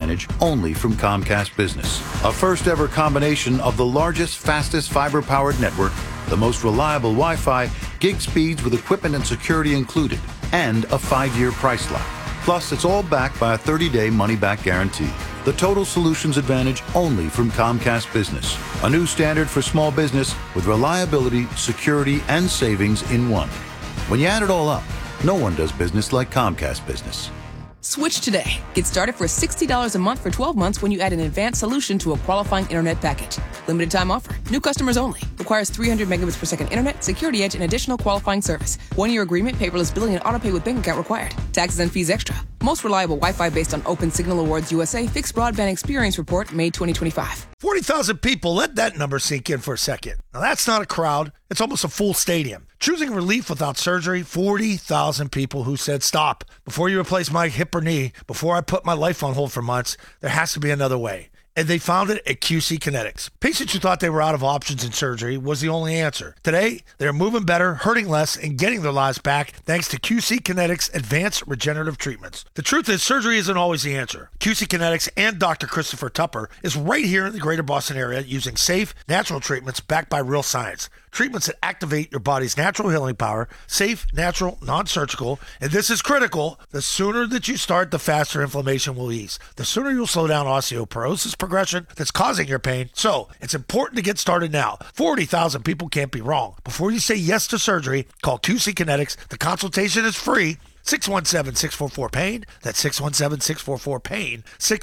Advantage only from Comcast Business. A first-ever combination of the largest, fastest fiber-powered network, the most reliable Wi-Fi, gig speeds with equipment and security included, and a 5-year price lock. Plus, it's all backed by a 30-day money-back guarantee. The Total Solutions Advantage only from Comcast Business. A new standard for small business with reliability, security, and savings in one. When you add it all up, no one does business like Comcast Business. Switch today. Get started for $60 a month for 12 months when you add an advanced solution to a qualifying internet package. Limited time offer. New customers only. Requires 300 megabits per second internet, security edge, and additional qualifying service. 1-year agreement, paperless billing, and autopay with bank account required. Taxes and fees extra. Most reliable Wi-Fi based on Open Signal Awards USA Fixed Broadband Experience Report, May 2025. 40,000 people. Let that number sink in for a second. Now, that's not a crowd. It's almost a full stadium. Choosing relief without surgery, 40,000 people who said, stop. Before you replace my hip or knee, before I put my life on hold for months, there has to be another way. And they found it at QC Kinetics. Patients who thought they were out of options in surgery was the only answer. Today, they're moving better, hurting less, and getting their lives back thanks to QC Kinetics Advanced Regenerative Treatments. The truth is, surgery isn't always the answer. QC Kinetics and Dr. Christopher Tupper is right here in the greater Boston area using safe, natural treatments backed by real science. Treatments that activate your body's natural healing power, safe, natural, non-surgical, and this is critical, the sooner that you start, the faster inflammation will ease. The sooner you'll slow down osteoporosis progression that's causing your pain. So, it's important to get started now. 40,000 people can't be wrong. Before you say yes to surgery, call QC Kinetics. The consultation is free. 617-644-PAIN. That's 617-644-PAIN.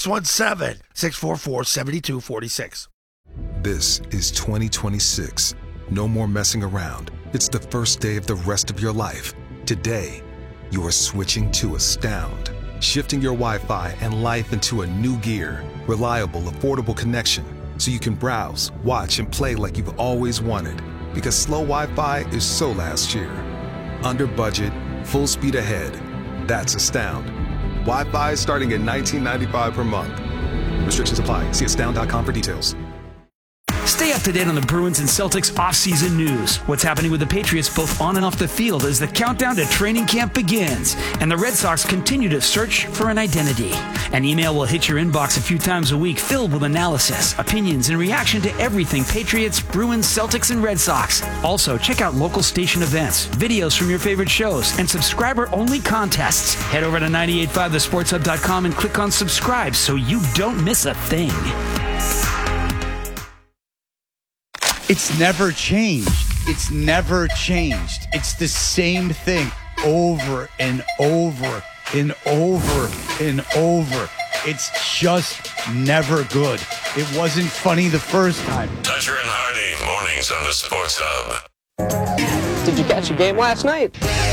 617-644-7246. This is 2026. No more messing around. It's the first day of the rest of your life. Today, you are switching to Astound. Shifting your Wi-Fi and life into a new gear. Reliable, affordable connection. So you can browse, watch, and play like you've always wanted. Because slow Wi-Fi is so last year. Under budget, full speed ahead. That's Astound. Wi-Fi starting at $19.95 per month. Restrictions apply. See astound.com for details. Stay up to date on the Bruins and Celtics offseason news. What's happening with the Patriots both on and off the field as the countdown to training camp begins. And the Red Sox continue to search for an identity. An email will hit your inbox a few times a week filled with analysis, opinions, and reaction to everything Patriots, Bruins, Celtics, and Red Sox. Also, check out local station events, videos from your favorite shows, and subscriber-only contests. Head over to 985thesportshub.com and click on subscribe so you don't miss a thing. It's never changed. It's never changed. It's the same thing over and over and over and over. It's just never good. It wasn't funny the first time. Toucher and Hardy, mornings on the Sports Hub. Did you catch a game last night?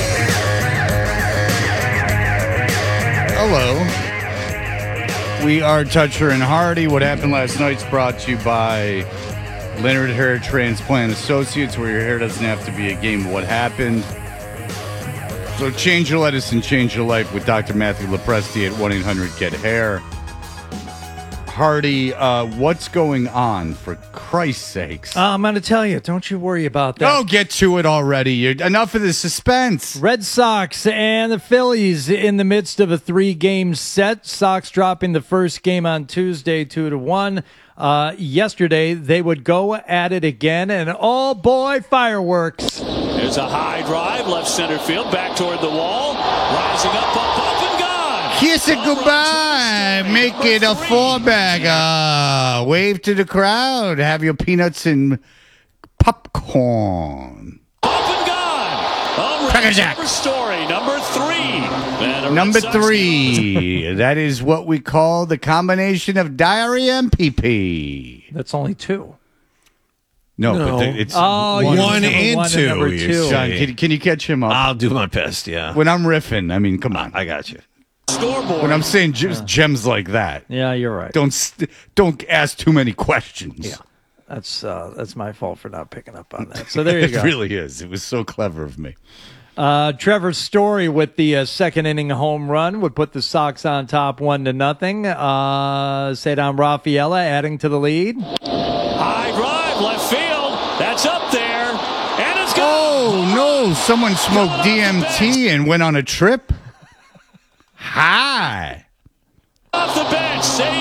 Hello. We are Toucher and Hardy. What happened last night's brought to you by Leonard Hair Transplant Associates, where your hair doesn't have to be a game of what happened. So change your lettuce and change your life with Dr. Matthew Lepresti at 1-800-GET-HAIR. Hardy, what's going on, for Christ's sakes? I'm going to tell you. Don't you worry about that. Oh, get to it already. Enough of the suspense. Red Sox and the Phillies in the midst of a 3-game set. Sox dropping the first game on Tuesday 2-1. Yesterday, they would go at it again, and oh boy, fireworks. There's a high drive, left center field, back toward the wall, rising up, and gone. Kiss it goodbye. Make it a 4-bagger. Wave to the crowd. Have your peanuts and popcorn. Up and gone. Number story, number 3. Number 3. That is what we call the combination of diarrhea and pee-pee. That's only 2. No. But it's one and two. John, can you catch him up? I'll do my best, yeah. When I'm riffing, I mean, come on. I got you. Scoreboard. When I'm saying gems like that. Yeah, you're right. Don't ask too many questions. Yeah. That's my fault for not picking up on that. So there you go. It really is. It was so clever of me. Trevor Story with the second inning home run would put the Sox on top 1-0. Cedar Rafaela adding to the lead. High drive, left field. That's up there. And it's gone. Oh, no. Someone smoked DMT and went on a trip. Hi. Off the bench.